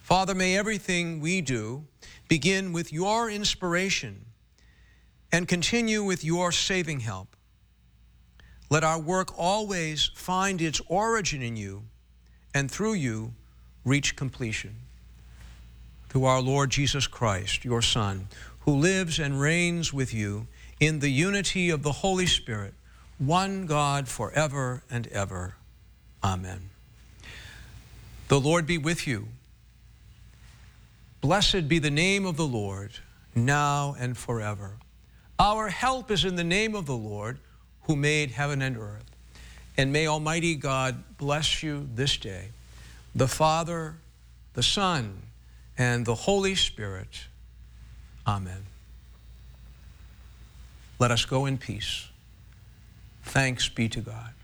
Father, may everything we do begin with your inspiration and continue with your saving help. Let our work always find its origin in you and through you reach completion. Through our Lord Jesus Christ, your Son, who lives and reigns with you in the unity of the Holy Spirit, one God forever and ever. Amen. The Lord be with you. Blessed be the name of the Lord, now and forever. Our help is in the name of the Lord, who made heaven and earth. And may Almighty God bless you this day, the Father, the Son, and the Holy Spirit. Amen. Let us go in peace. Thanks be to God.